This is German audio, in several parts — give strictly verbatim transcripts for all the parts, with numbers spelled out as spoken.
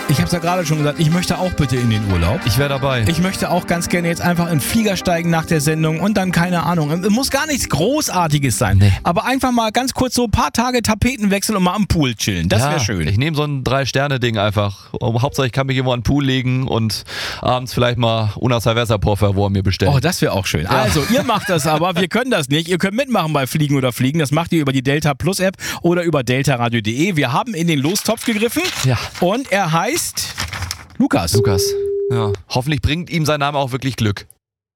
Ich habe es ja gerade schon gesagt, ich möchte auch bitte in den Urlaub. Ich wäre dabei. Ich möchte auch ganz gerne jetzt einfach in den Flieger steigen nach der Sendung und dann, keine Ahnung, es muss gar nichts Großartiges sein. Nee. Aber einfach mal ganz kurz so ein paar Tage Tapetenwechsel und mal am Pool chillen. Das ja, wäre schön. Ich nehme so ein Drei-Sterne-Ding einfach. Hauptsache, ich kann mich irgendwo an den Pool legen und abends vielleicht mal una cerveza por favor mir bestellen. Oh, das wäre auch schön. Ja. Also, ihr macht das aber, wir können das nicht. Ihr könnt mitmachen bei Fliegen oder Fliegen. Das macht ihr über die Delta Plus App oder über delta radio punkt de. Wir haben in den Lostopf gegriffen Ja. und er heißt Lukas. Lukas. Ja. Hoffentlich bringt ihm sein Name auch wirklich Glück.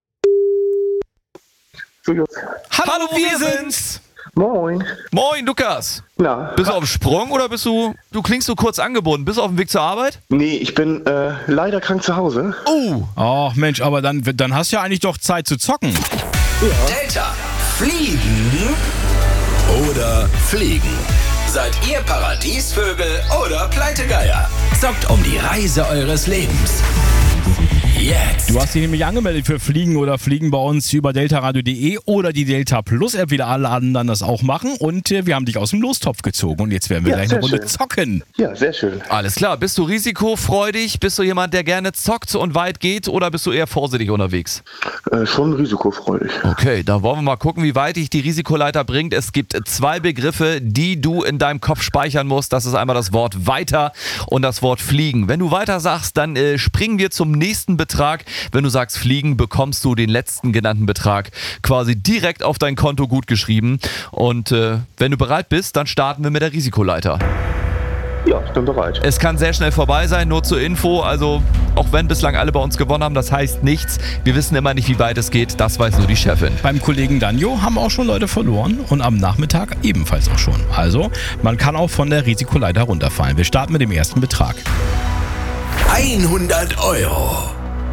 Hallo, Hallo, wir wir sind's. Moin. Moin, Lukas. Na, Bist du auf dem Sprung oder bist du, du klingst so kurz angebunden. Bist du auf dem Weg zur Arbeit? nee, ich bin äh, leider krank zu Hause. Oh. Oh, Mensch, aber dann, dann hast du ja eigentlich doch Zeit zu zocken. Delta. Fliegen oder Fliegen? Seid ihr Paradiesvögel oder Pleitegeier? Zockt um die Reise eures Lebens. Jetzt. Du hast dich nämlich angemeldet für Fliegen oder Fliegen bei uns über delta radio punkt de oder die Delta Plus App, wie alle anderen das auch machen. Und äh, wir haben dich aus dem Lostopf gezogen. Und jetzt werden wir Ja, gleich sehr eine Runde schön. zocken. Ja, sehr schön. Alles klar. Bist du risikofreudig? Bist du jemand, der gerne zockt und weit geht? Oder bist du eher vorsichtig unterwegs? Äh, schon risikofreudig. Okay, da wollen wir mal gucken, wie weit dich die Risikoleiter bringt. Es gibt zwei Begriffe, die du in deinem Kopf speichern musst. Das ist einmal das Wort weiter und das Wort fliegen. Wenn du weiter sagst, dann äh, springen wir zum nächsten Betrag. Wenn du sagst fliegen, bekommst du den letzten genannten Betrag quasi direkt auf dein Konto gut geschrieben. Und äh, wenn du bereit bist, dann starten wir mit der Risikoleiter. Ja, ich bin bereit. Es kann sehr schnell vorbei sein, nur zur Info. Also auch wenn bislang alle bei uns gewonnen haben, das heißt nichts. Wir wissen immer nicht, wie weit es geht. Das weiß nur die Chefin. Beim Kollegen Danjo haben auch schon Leute verloren und am Nachmittag ebenfalls auch schon. Also, man kann auch von der Risikoleiter runterfallen. Wir starten mit dem ersten Betrag. hundert Euro.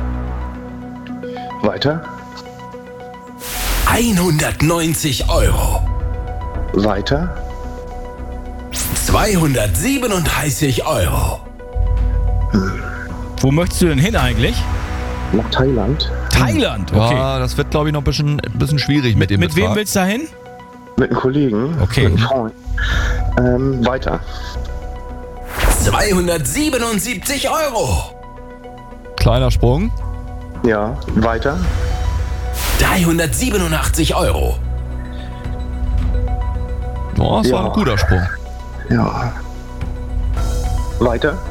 Weiter. hundertneunzig Euro. Weiter. zweihundertsiebenunddreißig Euro. Wo möchtest du denn hin eigentlich? Nach Thailand. Thailand, okay. Ja, das wird, glaube ich, noch ein bisschen, ein bisschen schwierig mit dem Mit Betrag. wem willst du da hin? Mit einem Kollegen. Okay. Mit einem Freund. Ähm, weiter. zweihundertsiebenundsiebzig Euro. Kleiner Sprung. Ja, weiter. dreihundertsiebenundachtzig Euro. Oh, das Ja. war ein guter Sprung. Ja. Weiter.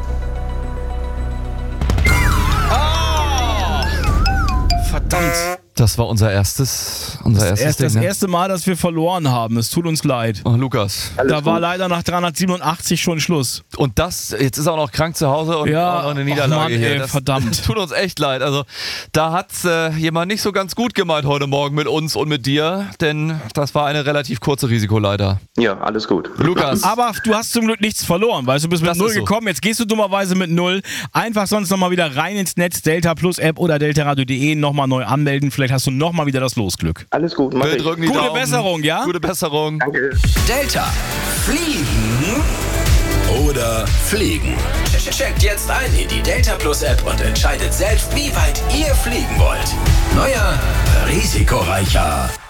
Verdammt. Das war unser erstes, unser erstes Erst Ding, das ne? erste Mal, dass wir verloren haben. Es tut uns leid. Oh, Lukas. Alles Da war gut. leider nach dreihundertsiebenundachtzig schon Schluss. Und das, jetzt ist er auch noch krank zu Hause und Ja, auch noch eine ach Niederlage Mann, hier. ey, Das verdammt. tut uns echt leid. Also da hat äh, jemand nicht so ganz gut gemeint heute Morgen mit uns und mit dir, denn das war eine relativ kurze Risikoleiter. Ja, alles gut. Lukas, Aber du hast zum Glück nichts verloren, weißt du, bist mit Das null ist so. gekommen, jetzt gehst du dummerweise mit null. Einfach sonst nochmal wieder rein ins Netz, Delta Plus App oder delta radio punkt de, nochmal neu anmelden, vielleicht hast du nochmal wieder das Losglück. Alles gut, mach wir ich. drücken die Gute Daumen. Besserung, ja? Gute Besserung. Danke. Delta. Fliegen oder Fliegen? Checkt jetzt ein in die Delta Plus App und entscheidet selbst, wie weit ihr fliegen wollt. Neuer, risikoreicher